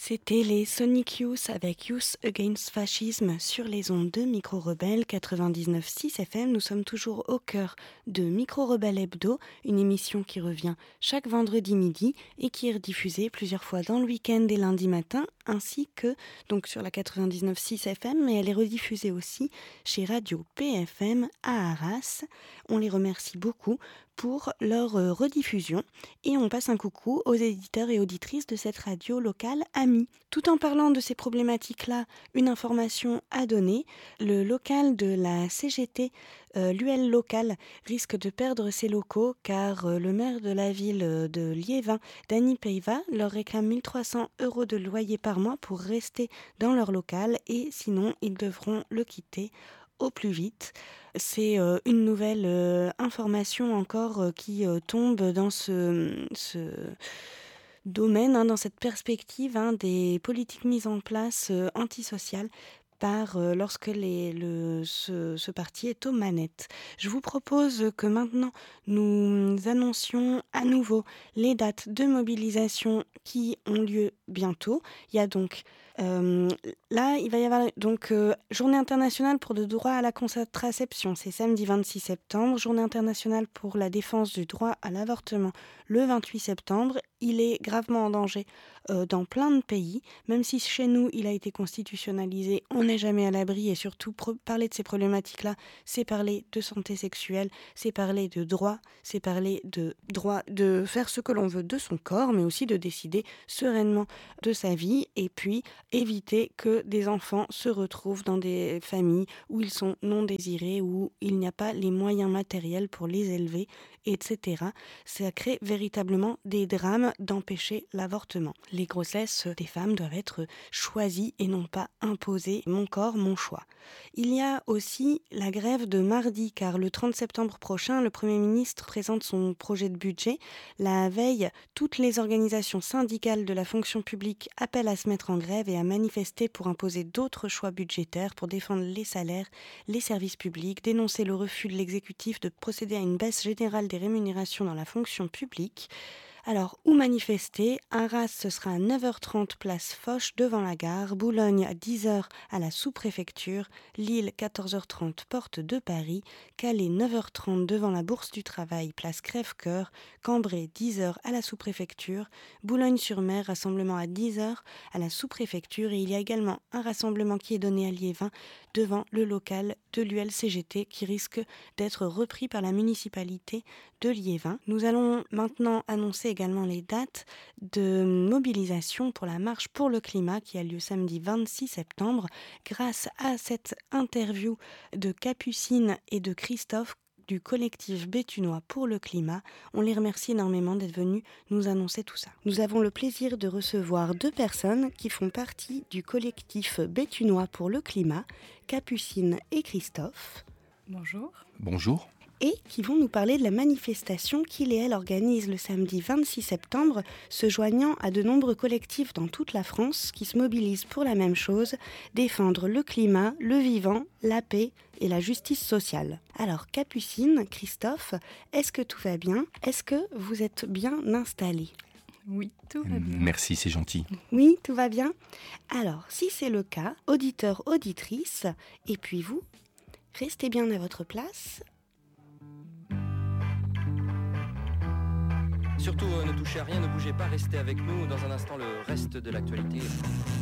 C'était les Sonic Youth avec Youth Against Fascism sur les ondes de Micro Rebelle 99.6 FM. Nous sommes toujours au cœur de Micro Rebelle Hebdo, une émission qui revient chaque vendredi midi et qui est rediffusée plusieurs fois dans le week-end et lundi matin, ainsi que donc sur la 99.6 FM, mais elle est rediffusée aussi chez Radio PFM à Arras. On les remercie beaucoup pour leur rediffusion et on passe un coucou aux éditeurs et auditrices de cette radio locale amie. Tout en parlant de ces problématiques-là, une information à donner, le local de la CGT, l'UL local, risque de perdre ses locaux car le maire de la ville de Liévin, Dany Peyva, leur réclame 1 300 € de loyer par mois pour rester dans leur local et sinon ils devront le quitter au plus vite. C'est une nouvelle information encore qui tombe dans ce domaine, dans cette perspective des politiques mises en place antisociales lorsque ce parti est aux manettes. Je vous propose que maintenant nous annoncions à nouveau les dates de mobilisation qui ont lieu bientôt. Il y a donc là, il va y avoir Journée internationale pour le droit à la contraception, c'est samedi 26 septembre. Journée internationale pour la défense du droit à l'avortement, le 28 septembre. Il est gravement en danger dans plein de pays. Même si chez nous, il a été constitutionnalisé, on n'est jamais à l'abri. Et surtout, parler de ces problématiques-là, c'est parler de santé sexuelle, c'est parler de droit, c'est parler de droit de faire ce que l'on veut de son corps, mais aussi de décider sereinement de sa vie. Et puis, éviter que des enfants se retrouvent dans des familles où ils sont non désirés, où il n'y a pas les moyens matériels pour les élever, etc. Ça crée véritablement des drames d'empêcher l'avortement. Les grossesses des femmes doivent être choisies et non pas imposées. Mon corps, mon choix. Il y a aussi la grève de mardi, car le 30 septembre prochain, le Premier ministre présente son projet de budget. La veille, toutes les organisations syndicales de la fonction publique appellent à se mettre en grève et à manifester pour imposer d'autres choix budgétaires, pour défendre les salaires, les services publics, dénoncer le refus de l'exécutif de procéder à une baisse générale des rémunérations dans la fonction publique. Alors, où manifester ? Arras, ce sera à 9h30 place Foch devant la gare, Boulogne à 10h à la sous-préfecture, Lille 14h30 porte de Paris, Calais 9h30 devant la Bourse du Travail place Crèvecoeur, Cambrai 10h à la sous-préfecture, Boulogne-sur-Mer rassemblement à 10h à la sous-préfecture et il y a également un rassemblement qui est donné à Liévin devant le local de l'ULCGT qui risque d'être repris par la municipalité de Liévin. Nous allons maintenant annoncer également les dates de mobilisation pour la marche pour le climat qui a lieu samedi 26 septembre. Grâce à cette interview de Capucine et de Christophe du collectif Béthunois pour le climat, on les remercie énormément d'être venus nous annoncer tout ça. Nous avons le plaisir de recevoir 2 personnes qui font partie du collectif Béthunois pour le climat, Capucine et Christophe. Bonjour. Bonjour. Et qui vont nous parler de la manifestation qu'ils et elles organisent le samedi 26 septembre, se joignant à de nombreux collectifs dans toute la France qui se mobilisent pour la même chose, défendre le climat, le vivant, la paix et la justice sociale. Alors Capucine, Christophe, est-ce que tout va bien ? Est-ce que vous êtes bien installés ? Oui, tout va bien. Merci, c'est gentil. Oui, tout va bien ? Alors, si c'est le cas, auditeurs, auditrices, et puis vous, restez bien à votre place. Surtout, ne touchez à rien, ne bougez pas, restez avec nous. Dans un instant, le reste de l'actualité.